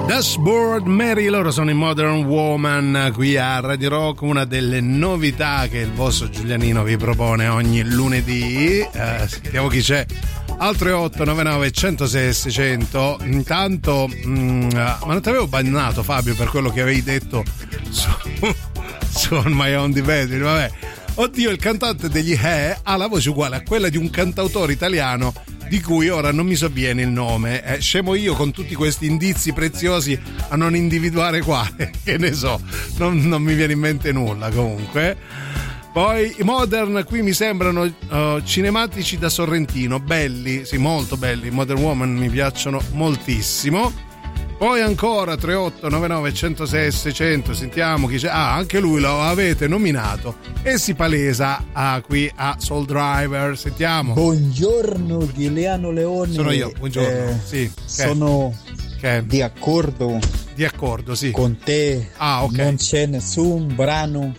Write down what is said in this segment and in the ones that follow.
Dashboard Mary, loro sono i Modern Woman qui a Radio Rock, una delle novità che il vostro Giulianino vi propone ogni lunedì. Sentiamo chi c'è al 3899 106 600. Intanto ma non ti avevo bannato, Fabio, per quello che avevi detto su On My Own Debate? Vabbè, oddio, il cantante degli ha la voce uguale a quella di un cantautore italiano di cui ora non mi sovviene il nome. Scemo io con tutti questi indizi preziosi a non individuare quale, che ne so, non mi viene in mente nulla. Comunque poi i Modern qui mi sembrano cinematici da Sorrentino, belli, sì, molto belli. Modern Woman mi piacciono moltissimo. Poi ancora 3899 106 600, sentiamo chi c'è. Anche lui lo avete nominato e si palesa qui a Soul Driver. Sentiamo. Buongiorno Giuliano Leone. Sono io, buongiorno. Sì, sono di accordo. Di accordo, sì. Con te. Ok. Non c'è nessun brano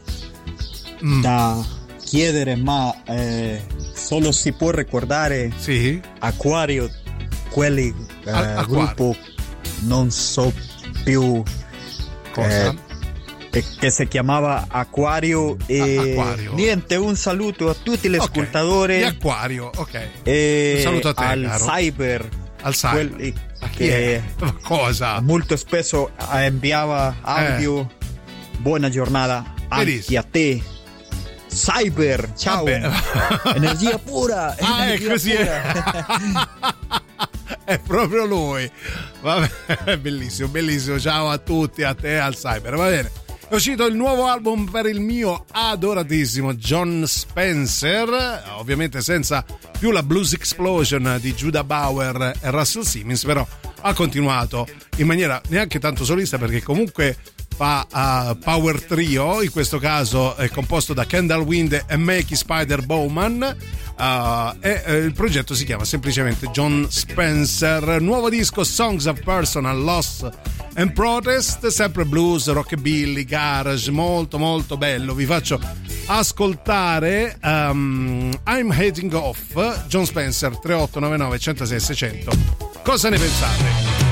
da chiedere, ma solo si può ricordare Acquario, quelli gruppo non so più cosa che si chiamava Acquario e Acquario. Niente, un saluto a tutti gli ascoltatori di Acquario, ok, e un saluto a te, al caro. Cyber, al Cyber, quelli che cosa molto spesso inviava audio. Buona giornata anche a te, Cyber, ciao. Energia pura, energia così pura. È proprio lui. Vabbè, bellissimo, bellissimo. Ciao a tutti, a te, al Cyber. Va bene. È uscito il nuovo album per il mio adoratissimo Jon Spencer, ovviamente senza più la Blues Explosion di Judah Bauer e Russell Simmons, però ha continuato in maniera neanche tanto solista, perché comunque fa Power Trio, in questo caso è composto da Kendall Wind e Mackie Spider Bowman. Il progetto si chiama semplicemente Jon Spencer. Nuovo disco, Songs of Personal Loss and Protest, sempre blues, rockabilly, garage, molto molto bello. Vi faccio ascoltare I'm Hating Off, Jon Spencer, 3899 106 600. Cosa ne pensate?